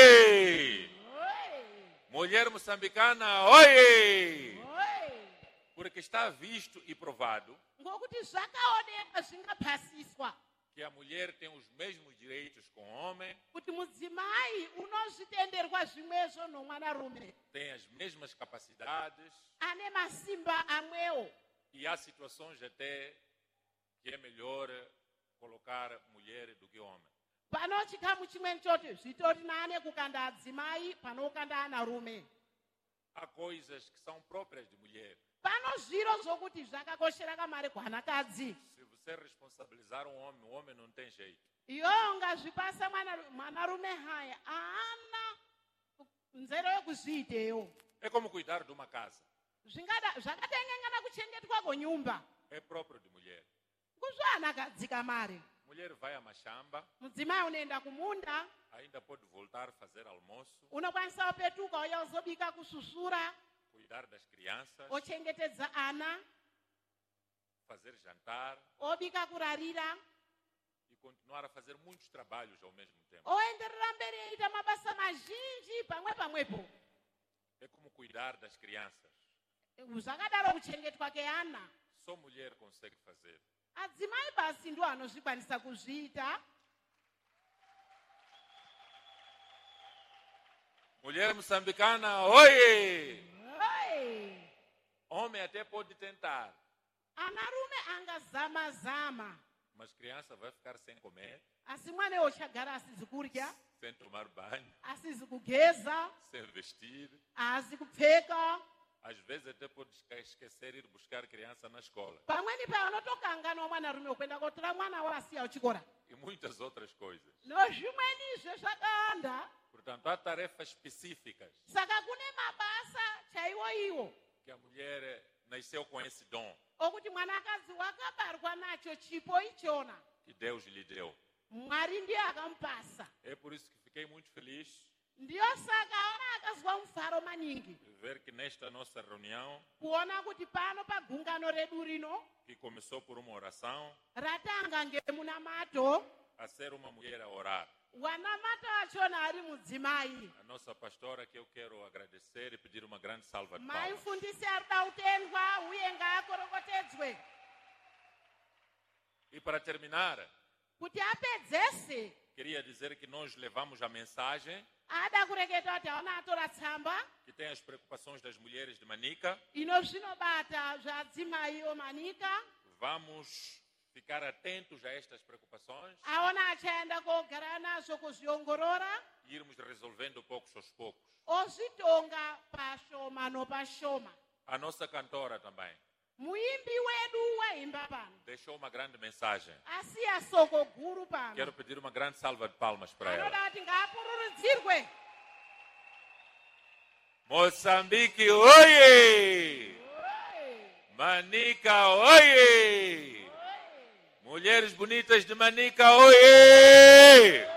S5: oiê! Mulher moçambicana, oiê! Porque está visto e provado
S4: ngokuti zvakaoneka zvingaphasiswa
S5: que a mulher tem os mesmos direitos com o homem,
S4: kuti mudzimai unozvitenderwa zvimwezvo nomwanarume
S5: tem as mesmas capacidades
S4: ane masimba amwewo.
S5: e há situações até que é melhor colocar mulher do que homem.
S4: Pano chikamu chimweni choti zvitori nane kukanda adzimai pano kukanda anarume.
S5: Há coisas que são próprias de mulher.
S4: Pano zviro zvokuti zvakakoshera kamari kuhanakadzi.
S5: Se você responsabilizar um homem, o homem não tem jeito.
S4: Iyo ungazvipasa mwana- mwanarume haya haana nzero yekuzviiteyo.
S5: É como cuidar de uma casa.
S4: Zvingada- zvakatengengana kuchengetwa kwenyumba
S5: É próprio de mulher.
S4: kuzvahanakadzi kamari.
S5: Mulher vai a mashamba,
S4: Mudzimai unoenda kumunda
S5: ainda pode voltar a fazer almoço,
S4: unokwanisa kupetuka uya uzobika kususura
S5: cuidar das crianças,
S4: ochengetedza ana
S5: fazer jantar
S4: obika kurarira
S5: e continuar a fazer muitos trabalhos ao mesmo tempo.
S4: oenderera mberi eiita mabasa mazhinji pamwe pamwepo.
S5: É como cuidar das crianças.
S4: Zvakadaro kuchengetwa keana
S5: Só mulher consegue fazer.
S4: adzimai basi ndo anozvikwanisa kuzviita.
S5: Mulher moçambicana, oi!
S4: Oi!
S5: Homem até pode tentar,
S4: Anarume angazama zama
S5: mas criança vai ficar sem comer,
S4: asi mwanewo chagara asizi kurya,
S5: sem tomar banho,
S4: asizi kugeza,
S5: sem vestir.
S4: azi kupfeka.
S5: Às vezes até pode esque- esquecer ir buscar criança na escola.
S4: Pamweni paanotokanganwa mwanarume wekuenda kotora mwana wasiya kuchikora.
S5: E muitas outras coisas.
S4: Nozvimwenizve zvakawanda.
S5: Portanto, há tarefas específicas
S4: Saka kune mabasa chaiwo iwo
S5: que a mulher nasceu com esse dom
S4: okuti mwanakadzi wakabarwa nacho chipo ichona
S5: que Deus lhe deu.
S4: Mwari ndiye akamupasa.
S5: É por isso que fiquei muito feliz
S4: Ndiyo saka aona akazwa mufaro maningi
S5: de ver que nesta nossa reunião,
S4: kuona kuti pano pagungano redu rino
S5: que começou por uma oração,
S4: ratanga ngemunamato,
S5: a ser uma mulher a orar.
S4: wanamato achona ari mudzimai.
S5: A nossa pastora, que eu quero agradecer e pedir uma grande salva de
S4: Mai
S5: palmas.
S4: mfundisi ari kuda kutendwa uye ngaakorokotedzwe
S5: E para terminar,
S4: kuti apedzese.
S5: queria dizer que nós levamos a mensagem
S4: Ada kureketa kuti aona atora tsamba
S5: que tem as preocupações das mulheres de Manica.
S4: ino zvinobata zvadzimai omanika.
S5: Vamos ficar atentos a estas preocupações
S4: Aona achaenda kogara nazvo kuzviongorora
S5: e irmos resolvendo poucos aos poucos.
S4: ozvitonga pashoma nopashoma.
S5: A nossa cantora também
S4: Muimbi wedu waimba pano
S5: deixou uma grande mensagem.
S4: asiya soko guru pano.
S5: Quero pedir uma grande salva de palmas para
S4: Anoda
S5: ela.
S4: kuti ngaapururudzirwe.
S5: Moçambique, oiê! Manica, oiê! Mulheres bonitas de Manica, oiê!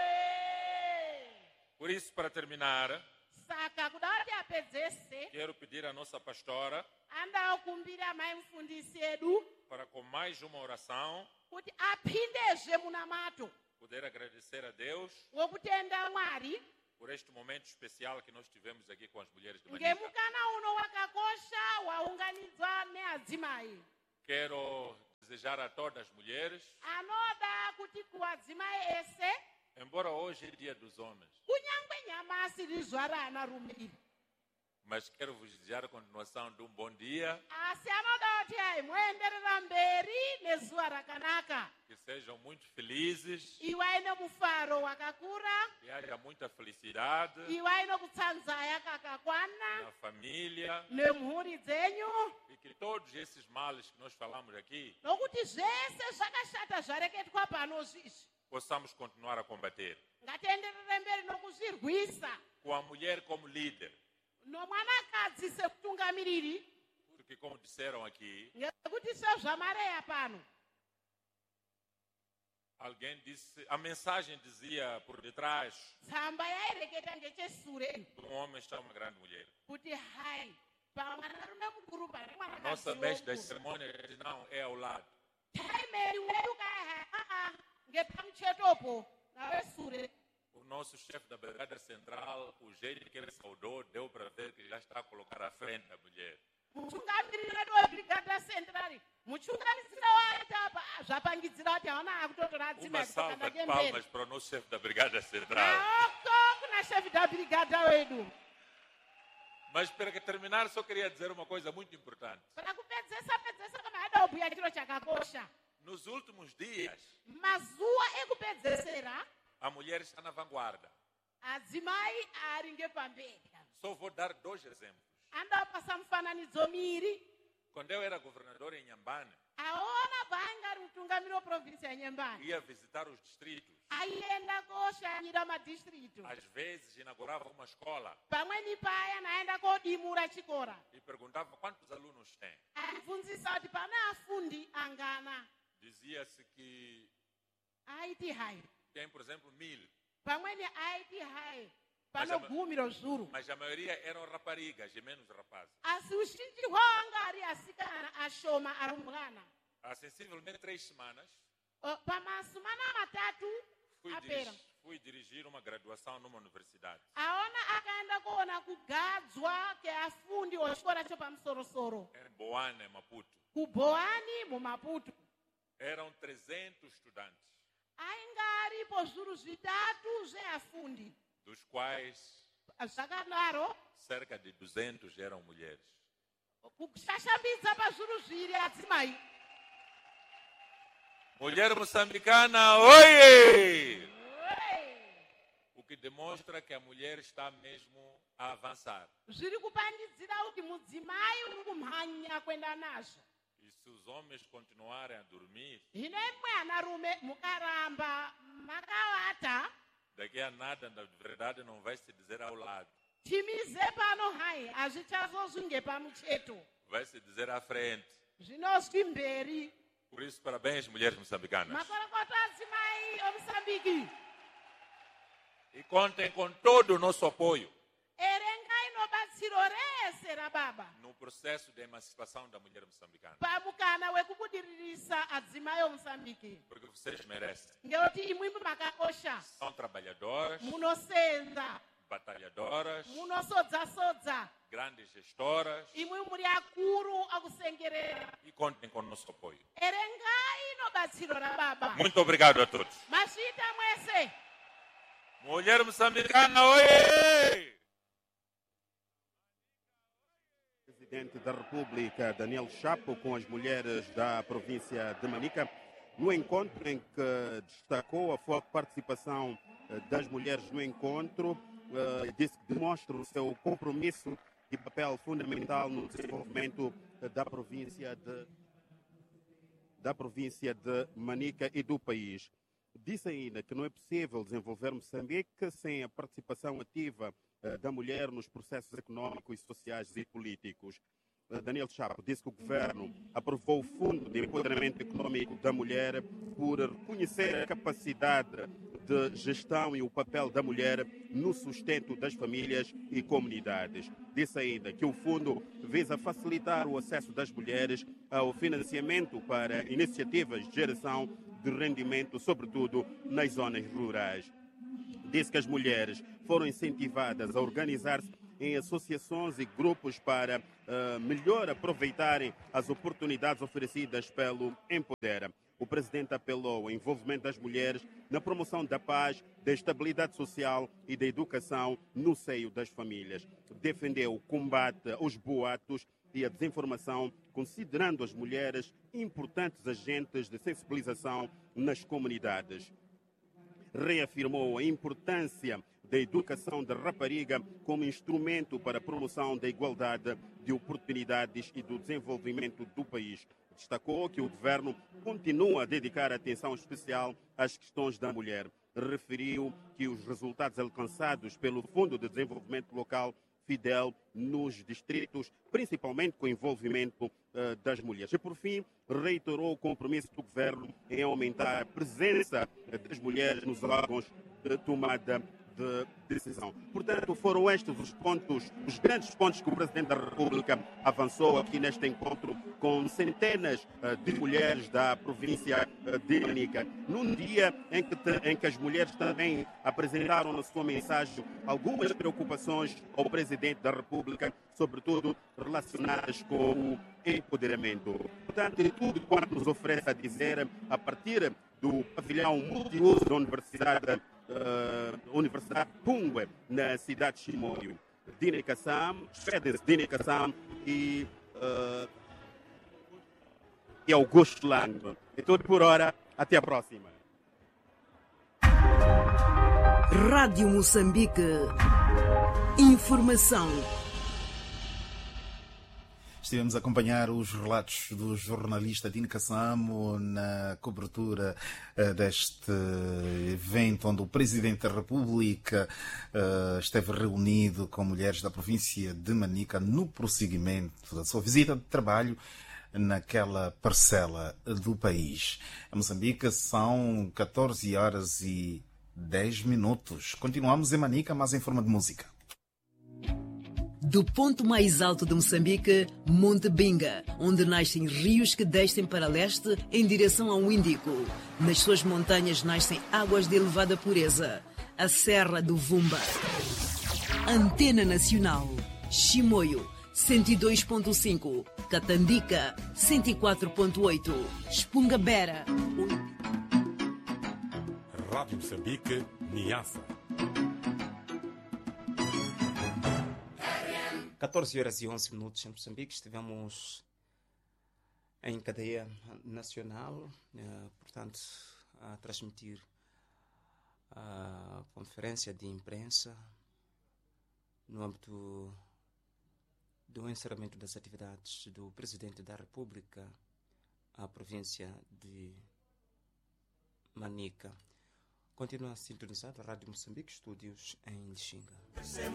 S5: Por isso, para terminar,
S4: Saka kuda kuti apedzese
S5: quero pedir à nossa pastora
S4: anda kumbira mai mufundisi edu
S5: para, com mais uma oração,
S4: kuti apindezve munamato
S5: poder agradecer a Deus
S4: wokutenda Mwari
S5: por este momento especial que nós tivemos aqui com as mulheres de Manica.
S4: ngemukana uno wakakosha waunganidzwa neadzimai.
S5: Quero desejar a todas as mulheres,
S4: Anoda kuti kuwadzimai ese
S5: embora hoje é dia dos homens,
S4: kunyangwe nyamasi rizwa raanarume iri,
S5: mas quero vos desejar a continuação de um bom dia,
S4: asi anoda kuti ai moenderera mberi nezuva rakanaka,
S5: que sejam muito felizes,
S4: iwai nemufaro wakakura,
S5: que haja muita felicidade
S4: iwai nekutsanzaya kakakwana
S5: na família
S4: nemhuri dzenyu,
S5: e que todos esses males que nós falamos aqui
S4: nokuti zvese zvakashata zvareketwa pano zvizi
S5: possamos continuar a combater.
S4: ngatienderere mberi nokuzvirwisa
S5: Com a mulher como líder,
S4: nomwanakadzi sekutungamiriri,
S5: porque como disseram aqui,
S4: ngekuti sezvamareya pano
S5: alguém disse, a mensagem dizia por detrás,
S4: tsamba yaireketa ngechesure
S5: um homem está uma grande mulher.
S4: kuti hai pamwanarume mukuru pane
S5: Nossa mestre das
S4: mwanakadzi
S5: cerimônias diz, não, é ao lado.
S4: taimeri wedu kaha aa ngepamuchetopo nawe sure.
S5: O nosso chefe da Brigada Central, o jeito que ele saudou, deu para ver que já está a colocar à frente a mulher.
S4: Mutungamiriri wedu ona akutotora
S5: Uma
S4: adzimai
S5: salva
S4: kutokana
S5: de
S4: kemberi.
S5: palmas para o nosso chefe da Brigada Central.
S4: Maoko kuna chefe da brigada wedu.
S5: Mas para terminar, só queria dizer uma coisa muito importante.
S4: Para kupedzesa pedzesa kama hada obhuya chiro chakakosha.
S5: Nos últimos dias,
S4: Mazuwa ekupedzesera
S5: a mulher está na vanguarda.
S4: adzimai ari ngepamberi.
S5: Só vou dar dois exemplos.
S4: Andapasa mufananidzo miri.
S5: Quando eu era governador em Nhambane,
S4: Aona paanga ari mutungamiri weprovinsi yaNyambani.
S5: ia visitar os distritos.
S4: Aienda koshanyira madistritu.
S5: Às vezes, inaugurava uma escola
S4: Pamweni paya naenda kodimura chikora.
S5: e perguntava quantos alunos tem.
S4: Aibvunzisa kuti pana afundi angana.
S5: Dizia-se que
S4: Aiti hai.
S5: tem, por exemplo, mil.
S4: Pamweni aiti hai.
S5: Mas
S4: Pano
S5: a-
S4: gumiro zuru.
S5: Mas a maioria eram raparigas e menos rapazes.
S4: Asi uzhinji hwanga ari asikana ashoma arumbwana.
S5: Há sensivelmente três semanas,
S4: O, pamasumana matatu
S5: fui,
S4: apera.
S5: dirigir, fui dirigir uma graduação numa universidade.
S4: Aona akaenda kuona kugadzwa keafundi wechikora chepamusorosoro.
S5: Em Boane, Maputo.
S4: Kubhoani mumaputo.
S5: Eram trezentos estudantes,
S4: Ainga aripo zvuru zvitatu zveafundi.
S5: dos quais
S4: Zvakadaro
S5: cerca de duzentos eram mulheres.
S4: kushashabidza pazvuru zviri adzimai.
S5: Mulher moçambicana, oi! O que demonstra que a mulher está mesmo a avançar.
S4: Zviri kupandidzira kuti mudzimai uri kumhanya kuenda nazvo.
S5: E se os homens continuarem a dormir,
S4: Hino imwe anarume mukaramba makavata
S5: daqui a nada, na verdade, não vai se dizer ao lado.
S4: timize pano hai hazvichazozvinge pamucheto
S5: Vai se dizer à frente.
S4: zvinozwi mberi.
S5: Por isso, parabéns, mulheres moçambicanas.
S4: Makorokota adzimai omusambiki,
S5: E contem com todo o nosso apoio
S4: erengai nobatsiro rese rababa
S5: no processo de emancipação da mulher moçambicana.
S4: pamukana wekubudiririsa adzimai omusambiki,
S5: Porque vocês merecem.
S4: ngekuti imwimwi makakosha,
S5: São trabalhadoras,
S4: munosenza,
S5: batalhadoras,
S4: munosodza-sodza,
S5: grandes gestoras
S4: imwi muri akuru akusengerera.
S5: e contem com o nosso apoio.
S4: Erengai nobatsiro rababa.
S5: Muito obrigado a todos.
S4: Mashita mwese.
S5: Mulher moçambicana, oi!
S6: Presidente da República, Daniel Chapo, com as mulheres da província de Manica, no encontro em que destacou a forte participação eh, das mulheres no encontro, eh, disse que demonstra o seu compromisso e papel fundamental no desenvolvimento eh, da província de, da província de Manica e do país. Disse ainda que não é possível desenvolver Moçambique sem a participação ativa eh, da mulher nos processos econômicos, sociais e políticos. Eh, Daniel Chapo disse que o governo aprovou o Fundo de Empoderamento Econômico da Mulher por reconhecer a capacidade de gestão e o papel da mulher no sustento das famílias e comunidades. Disse ainda que o fundo visa facilitar o acesso das mulheres ao financiamento para iniciativas de geração de rendimento, sobretudo nas zonas rurais. Disse que as mulheres foram incentivadas a organizar-se em associações e grupos para uh, melhor aproveitarem as oportunidades oferecidas pelo Empodera. O presidente apelou ao envolvimento das mulheres na promoção da paz, da estabilidade social e da educação no seio das famílias. Defendeu o combate aos boatos e a desinformação, considerando as mulheres importantes agentes de sensibilização nas comunidades. Reafirmou a importância da educação da rapariga como instrumento para a promoção da igualdade de oportunidades e do desenvolvimento do país. Destacou que o governo continua a dedicar atenção especial às questões da mulher. Referiu que os resultados alcançados pelo Fundo de Desenvolvimento Local Fidel nos distritos, principalmente com o envolvimento uh, das mulheres. E, por fim, reiterou o compromisso do governo em aumentar a presença das mulheres nos órgãos de tomada de decisão. Portanto, foram estes os pontos, os grandes pontos que o Presidente da República avançou aqui neste encontro com centenas uh, de mulheres da província uh, de Manica. Num dia em que, te, em que as mulheres também apresentaram na sua mensagem algumas preocupações ao Presidente da República, sobretudo relacionadas com o empoderamento. Portanto, tudo quanto nos oferece a dizer, a partir do pavilhão multiuso da Universidade, uh, Universidade Pungwe, na cidade de Chimoio. Dina Kassam, Feders Dina Kassam e, uh, e Augusto Lang. É tudo por hora. Até a próxima.
S7: Rádio Moçambique. Informação.
S8: Estivemos a acompanhar os relatos do jornalista Dina Kassam na cobertura uh, deste evento onde o Presidente da República uh, esteve reunido com mulheres da província de Manica no prosseguimento da sua visita de trabalho naquela parcela do país. Em Moçambique são catorze horas e dez minutos. Continuamos em Manica, mas em forma de música.
S7: Do ponto mais alto de Moçambique, Monte Binga, onde nascem rios que descem para leste em direção ao Índico. Nas suas montanhas nascem águas de elevada pureza. A Serra do Vumba. Antena Nacional. Chimoio, cento e dois ponto cinco. Catandica, cento e quatro ponto oito. Espungabera.
S9: Rádio Moçambique, Niassa.
S3: catorze horas e onze minutos em Moçambique. Estivemos em cadeia nacional, eh, portanto, a transmitir a conferência de imprensa no âmbito do encerramento das atividades do Presidente da República à província de Manica. Continua sintonizado a Rádio Moçambique, estúdios em Lixinga.